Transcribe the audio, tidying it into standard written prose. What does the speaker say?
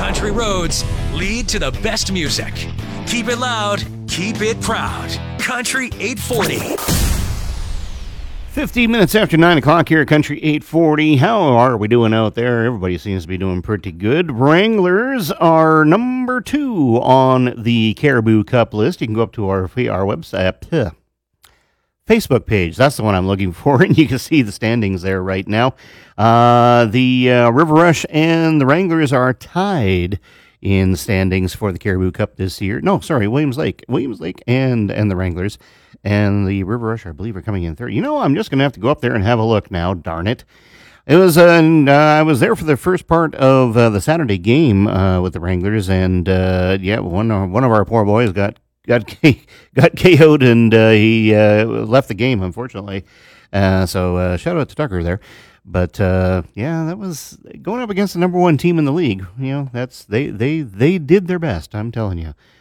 country roads lead to the best music. Keep it loud, keep it proud. Country 840. 15 minutes after 9 o'clock here at Country 840. How are we doing out there? Everybody seems to be doing pretty good. Wranglers are number 2 on the Caribou Cup list. You can go up to our website, Facebook page. That's the one I'm looking for, and you can see the standings there right now. The River Rush and the Wranglers are tied in the standings for the Caribou Cup this year. No, sorry, Williams Lake and the Wranglers. And the River Rush, I believe, are coming in third. You know, I'm just going to have to go up there and have a look now, darn it. It was, I was there for the first part of the Saturday game with the Wranglers, and one of our poor boys got KO'd, and he left the game, unfortunately. So shout out to Tucker there. But that was going up against the number 1 team in the league. You know, they did their best, I'm telling you.